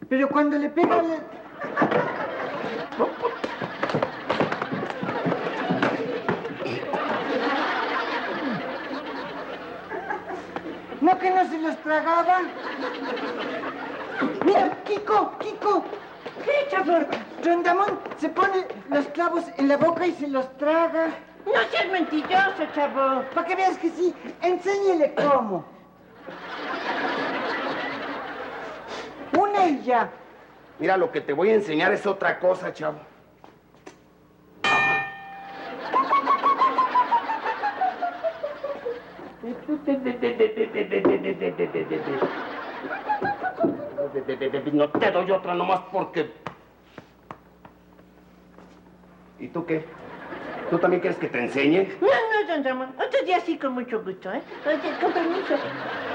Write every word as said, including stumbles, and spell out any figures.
Pero cuando le pega le... ¿No que no se los tragaba? Mira, Kiko, Kiko. ¿Qué, chavo? Rondamón se pone los clavos en la boca y se los traga. No seas mentiroso, chavo. Para que veas que sí, enséñele cómo. Una y ya. Mira, lo que te voy a enseñar es otra cosa, chavo. No te doy otra nomás porque... ¿Y tú qué? ¿Tú también quieres que te enseñe? No, no, don Ramón. Otro día sí, con mucho gusto, ¿eh? Oye, con permiso.